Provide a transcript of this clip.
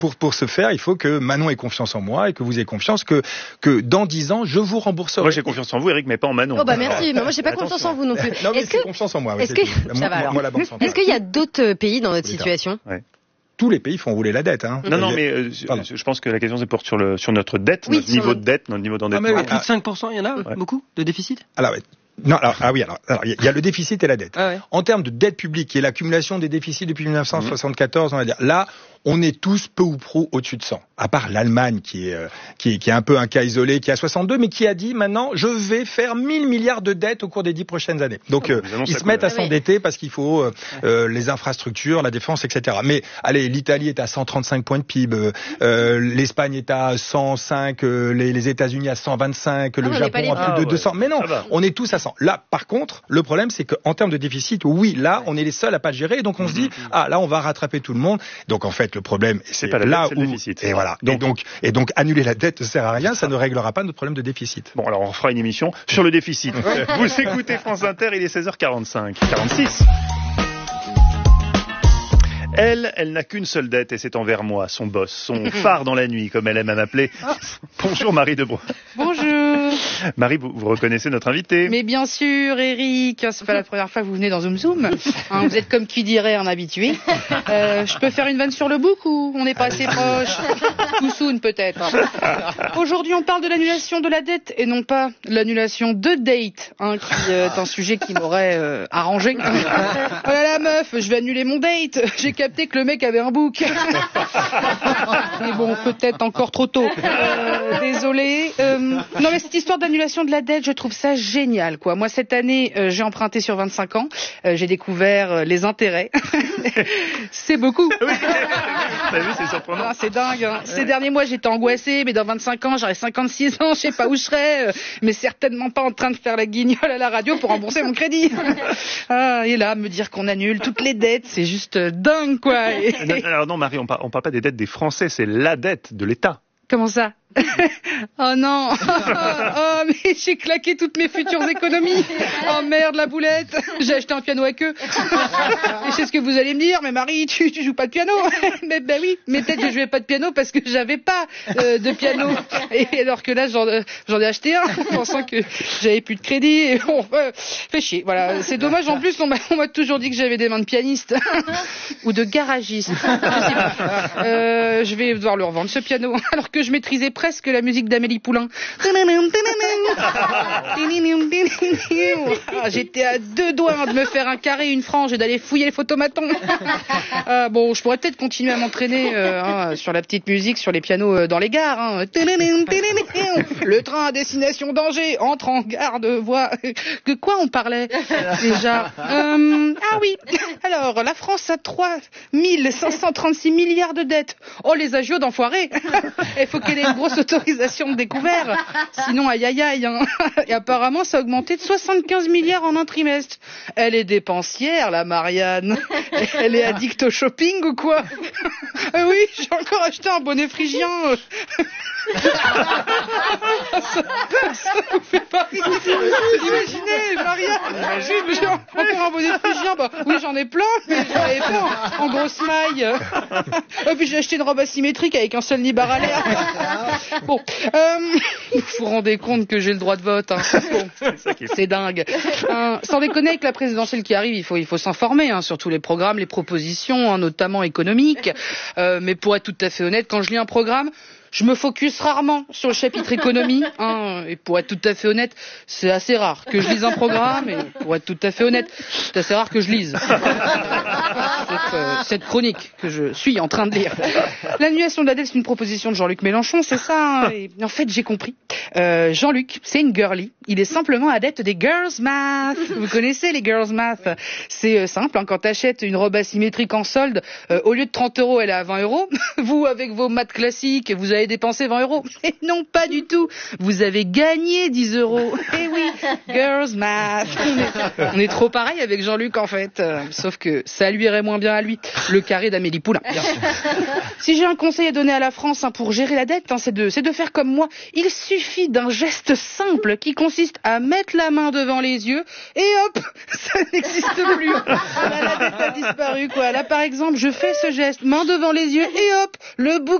pour ce faire, il faut que Manon ait confiance en moi et que vous ayez confiance que dans 10 ans, je vous rembourserai. Moi, j'ai confiance en vous, Eric, mais pas en Manon. Oh bah merci, mais moi j'ai pas confiance en vous non plus. Non, mais j'ai confiance en moi. Est-ce que moi, la Banque centrale. Est-ce qu'il y a d'autres pays dans notre situation? Tous les pays font rouler la dette. Hein. Non, mais je pense que la question se porte sur notre dette, notre niveau de dette, notre niveau d'endettement. Plus de 5%, il y en a beaucoup de déficit? Alors, il y a le déficit et la dette. En termes de dette publique, qui est l'accumulation des déficits depuis 1974, on va dire, là, on est tous peu ou prou au-dessus de 100. À part l'Allemagne, qui est un peu un cas isolé, qui a 62, mais qui a dit maintenant, je vais faire 1000 milliards de dettes au cours des 10 prochaines années. Donc, ils se mettent à s'endetter parce qu'il faut les infrastructures, la défense, etc. Mais, allez, l'Italie est à 135 points de PIB, l'Espagne est à 105, les États-Unis à 125, le Japon à plus de 200. Mais non, on est tous à 100. Là, par contre, le problème, c'est qu'en termes de déficit, oui, là, on est les seuls à pas le gérer. Donc, on se dit, là, on va rattraper tout le monde. Donc, en fait, le problème, c'est pas là dette, où, le déficit. Et voilà. Et donc, annuler la dette ne sert à rien, ça ne réglera pas notre problème de déficit. Bon, alors, on fera une émission sur le déficit. Vous écoutez France Inter, il est 16h45. 46. Elle n'a qu'une seule dette et c'est envers moi, son boss, son phare dans la nuit, comme elle aime à m'appeler. Bonjour Marie Debroux. Bonjour. Marie, vous reconnaissez notre invité? Mais bien sûr, Eric, c'est pas la première fois que vous venez dans Zoom Zoom. Vous êtes comme qui dirait un habitué. Je peux faire une vanne sur le bouc ou on n'est pas assez proche? Too soon peut-être. Aujourd'hui, on parle de l'annulation de la dette et non pas l'annulation de date, qui est un sujet qui m'aurait arrangé. Oh là là, meuf, je vais annuler mon date. J'ai capté que le mec avait un bouc. Mais bon, peut-être encore trop tôt. Désolé. Non, mais cette histoire d'annulation de la dette, je trouve ça génial, quoi. Moi, cette année, j'ai emprunté sur 25 ans. J'ai découvert les intérêts. C'est beaucoup. Oui. T'as vu, c'est surprenant. C'est dingue. Hein. Ces derniers mois, j'étais angoissée, mais dans 25 ans, j'aurai 56 ans, je sais pas où je serai, mais certainement pas en train de faire la guignole à la radio pour rembourser mon crédit. Et là, me dire qu'on annule toutes les dettes, c'est juste dingue, quoi. Alors non, Marie, on parle pas des dettes des Français, c'est la dette de l'État. Comment ça? Oh non. Oh, mais j'ai claqué toutes mes futures économies. Oh merde, la boulette. J'ai acheté un piano à queue. Et c'est ce que vous allez me dire, mais Marie, tu joues pas de piano? Mais ben oui, mais peut-être que je jouais pas de piano parce que j'avais pas de piano. Et alors que là, j'en ai acheté un, pensant que j'avais plus de crédit. Et bon, fait chier. Voilà, c'est dommage. En plus, on m'a toujours dit que j'avais des mains de pianiste ou de garagiste. Je vais devoir le revendre ce piano, alors que je maîtrisais presque la musique d'Amélie Poulain. J'étais à 2 doigts de me faire un carré, une frange et d'aller fouiller les photomatons. Bon, je pourrais peut-être continuer à m'entraîner sur la petite musique, sur les pianos dans les gares. Le train à destination d'Angers entre en gare de voie. De quoi on parlait déjà? Ah oui. Alors, la France a 3 536 milliards de dettes. Oh, les agios d'enfoirés. Il faut qu'elle ait une grosse autorisation de découvert. Sinon, aïe aïe aïe. Et apparemment, ça a augmenté de 75 milliards en un trimestre. Elle est dépensière, la Marianne. Elle est addict au shopping ou quoi? Oui, j'ai encore acheté un bonnet phrygien. Ça vous fait pas rire? Imaginez, Marianne. J'ai encore un bonnet phrygien. Oui, j'en ai plein, mais j'en avais pas en grosse maille. Et puis j'ai acheté une robe asymétrique avec un seul nibar à l'air. Bon, vous vous rendez compte que j'ai le droit de vote, hein. Bon, c'est dingue. Sans déconner, avec la présidentielle qui arrive, il faut s'informer sur tous les programmes, les propositions, notamment économiques. Mais pour être tout à fait honnête, quand je lis un programme, je me focus rarement sur le chapitre économie, et pour être tout à fait honnête, c'est assez rare que je lise un programme, et pour être tout à fait honnête, c'est assez rare que je lise cette chronique que je suis en train de lire. L'annulation de la dette, c'est une proposition de Jean-Luc Mélenchon, c'est ça, et en fait, j'ai compris. Jean-Luc, c'est une girly, il est simplement adepte des girls math. Vous connaissez les girls math? C'est simple, quand t'achètes une robe asymétrique en solde, au lieu de 30 €, elle est à 20 €. Vous, avec vos maths classiques, vous avez avez dépensé 20 €. Et non, pas du tout. Vous avez gagné 10 €. Eh oui, girls math. On est trop pareil avec Jean-Luc en fait. Sauf que ça lui irait moins bien à lui. Le carré d'Amélie Poulain, bien sûr. Si j'ai un conseil à donner à la France pour gérer la dette, c'est de faire comme moi. Il suffit d'un geste simple qui consiste à mettre la main devant les yeux et hop, ça n'existe plus. La dette a disparu quoi. Là par exemple, je fais ce geste, main devant les yeux et hop, le bouc